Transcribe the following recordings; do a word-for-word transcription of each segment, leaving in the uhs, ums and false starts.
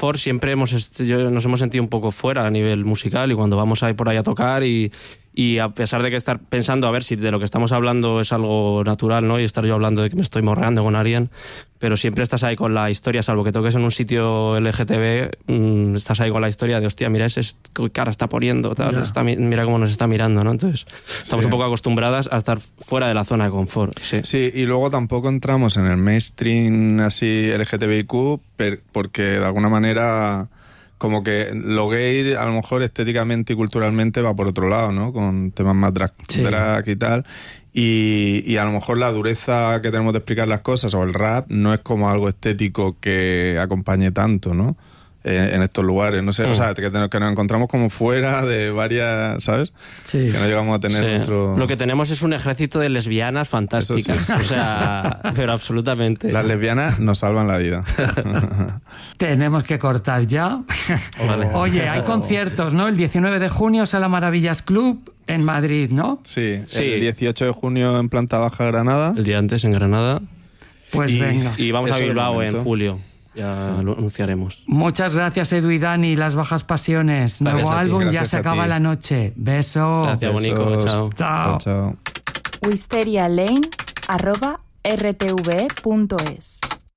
confort siempre hemos est- yo, nos hemos sentido un poco fuera a nivel musical, y cuando vamos ahí por ahí a tocar y, y a pesar de que estar pensando a ver si de lo que estamos hablando es algo natural, ¿no? Y estar yo hablando de que me estoy morreando con alguien, pero siempre estás ahí con la historia, salvo que toques en un sitio L G T B, mmm, estás ahí con la historia de hostia, mira ese qué cara está poniendo, tal, está, mira cómo nos está mirando, ¿no? Entonces estamos sí. un poco acostumbradas a estar fuera de la zona de confort. Sí. Sí, y luego tampoco entramos en el mainstream así L G T B I Q porque de alguna manera como que lo gay a lo mejor estéticamente y culturalmente va por otro lado, ¿no? Con temas más drag, sí. drag y tal. Y, y a lo mejor la dureza que tenemos de explicar las cosas o el rap no es como algo estético que acompañe tanto, ¿no? Eh, en estos lugares, no sé, mm. o sea, que, que nos encontramos como fuera de varias, ¿sabes? Sí. Que no llegamos a tener sí. nuestro... Lo que tenemos es un ejército de lesbianas fantásticas, sí. o sea, pero absolutamente. Las lesbianas nos salvan la vida. Tenemos que cortar ya. Vale. Oye, hay conciertos, ¿no? El diecinueve de junio, Sala Maravillas Club en Madrid, ¿no? Sí, sí. El dieciocho de junio en Planta Baja, Granada. El día antes en Granada. Pues y, venga. Y vamos Eso a Bilbao en julio. Ya sí. lo anunciaremos. Muchas gracias, Edu y Dani, Las Bajas Pasiones. Gracias Nuevo álbum, gracias ya se acaba la noche. Beso. Gracias, Bonico. Chao. Chao. Chao. wisterialane arroba r t v punto es.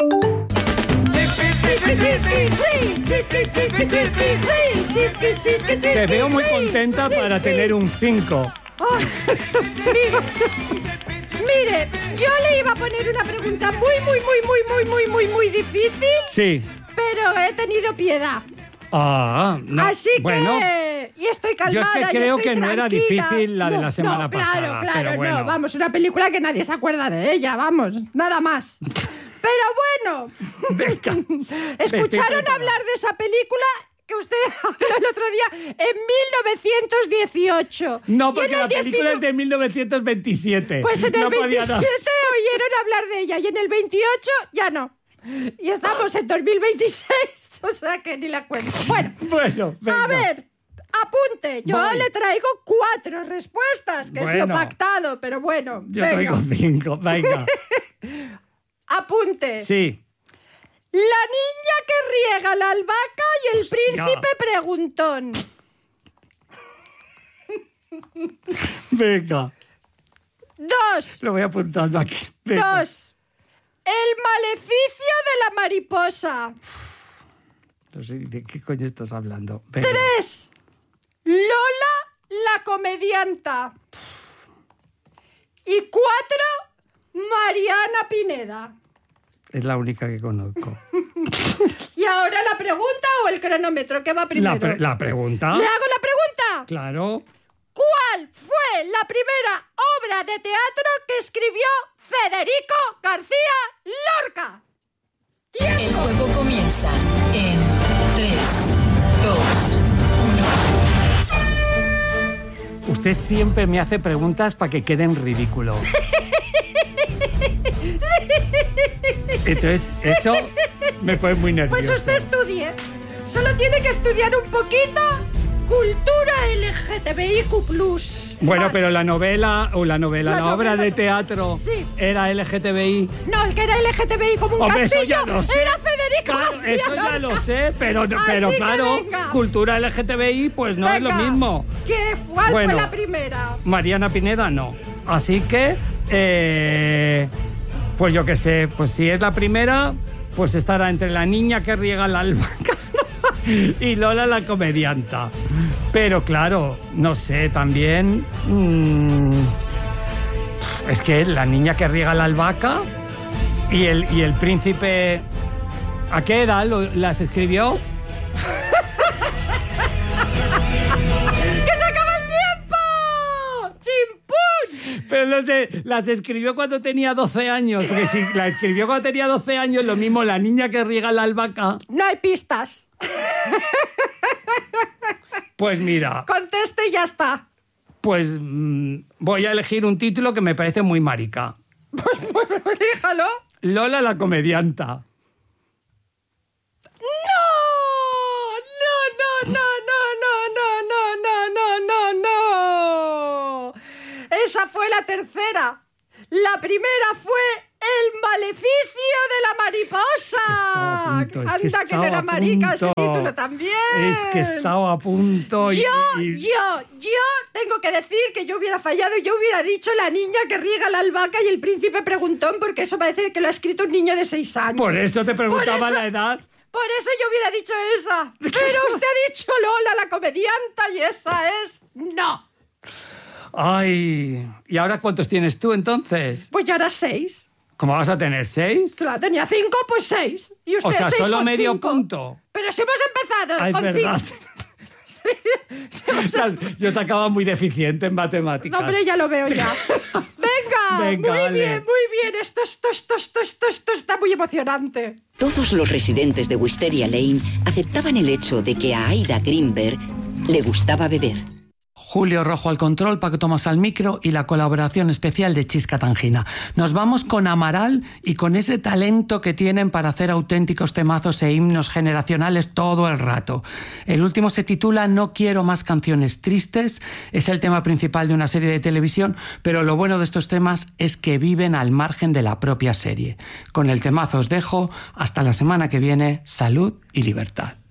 Te veo muy contenta para tener un cinco. Mire, yo le iba a poner una pregunta muy, muy, muy, muy, muy, muy, muy, muy difícil. Sí. Pero he tenido piedad. Ah, no. Así bueno, que... Y estoy calmada. Yo es que creo que tranquila. no era difícil la de la no, semana no, pasada. Claro, claro, pero bueno. no. Vamos, una película que nadie se acuerda de ella, vamos, nada más. Pero bueno, ¿escucharon hablar de esa película que usted habló el otro día en mil novecientos dieciocho? No, porque la película diecinueve... es de mil novecientos veintisiete. Pues en el no veintisiete oyeron hablar de ella y en el veintiocho ya no. Y estamos en dos mil veintiséis, o sea que ni la cuento. Bueno, bueno venga. A ver, apunte. Yo Voy. le traigo cuatro respuestas, que bueno, es lo pactado, pero bueno. Yo venga. traigo cinco, venga. Apunte. Sí. La niña que riega la albahaca y el Hostia. príncipe preguntón. Venga. Dos. Lo voy apuntando aquí. Venga. Dos. El maleficio de la mariposa. No sé de qué coño estás hablando. Venga. Tres. Lola la comedianta. Y cuatro. Mariana Pineda. Es la única que conozco. ¿Y ahora la pregunta o el cronómetro? ¿Qué va primero? La, pre- la pregunta. ¿Le hago la pregunta? Claro. ¿Cuál fue la primera obra de teatro que escribió Federico García Lorca? ¡Tiempo! El juego comienza en tres, dos, uno. Usted siempre me hace preguntas para que quede en ridículo. Entonces, eso me pone muy nervioso. Pues usted estudie. Solo tiene que estudiar un poquito cultura L G T B I Q plus. Bueno, Más. pero la novela, o la novela, la, la obra novela, de teatro, sí. ¿era L G T B I? No, el que era L G T B I como un Hombre, castillo eso ya lo sé. era Federico Claro, García eso ya Lorca. lo sé, pero, pero claro, venga. cultura L G T B I pues no venga. es lo mismo. ¿Qué, ¿Cuál bueno, fue la primera? Mariana Pineda no. Así que, eh, pues yo qué sé, pues si es la primera, pues estará entre la niña que riega la albahaca y Lola la comedianta. Pero claro, no sé, también... Mmm, es que la niña que riega la albahaca y el, y el príncipe... ¿A qué edad lo, las escribió? ¡Que se acaba el tiempo! ¡Chimpún! Pero no sé, las escribió cuando tenía doce años. Porque si la escribió cuando tenía doce años, lo mismo la niña que riega la albahaca. No hay pistas. Pues mira... Conteste y ya está. Pues mmm, voy a elegir un título que me parece muy marica. Pues, pues déjalo. Lola la comedianta. ¡No! ¡No, no, no, no, no, no, no, no, no, no! Esa fue la tercera. La primera fue El maleficio de la mariposa. Punto, es que Anda, que no era marica ese título también. Es que estaba a punto. Y, Yo, y... yo, yo tengo que decir que yo hubiera fallado y yo hubiera dicho la niña que riega la albahaca y el príncipe preguntón, porque eso parece que lo ha escrito un niño de seis años. Por eso te preguntaba Por eso- la edad. Por eso yo hubiera dicho esa. Pero usted ha dicho Lola, la comedianta, y esa es... No. Ay, ¿y ahora cuántos tienes tú entonces? Pues ya era seis. ¿Cómo vas a tener seis? Claro, tenía cinco, pues seis. Y usted O sea, seis solo con medio cinco. punto. Pero si hemos empezado Ah, es con verdad. cinco. Yo sacaba muy deficiente en matemáticas. No, hombre, ya lo veo ya. Venga, Venga, muy dale. bien, muy bien. Esto, esto, esto, esto, esto, esto está muy emocionante. Todos los residentes de Wisteria Lane aceptaban el hecho de que a Aida Greenberg le gustaba beber. Julio Rojo al control, Paco Tomás al micro y la colaboración especial de Chisca Tangina. Nos vamos con Amaral y con ese talento que tienen para hacer auténticos temazos e himnos generacionales todo el rato. El último se titula No quiero más canciones tristes, es el tema principal de una serie de televisión, pero lo bueno de estos temas es que viven al margen de la propia serie. Con el temazo os dejo, hasta la semana que viene, salud y libertad.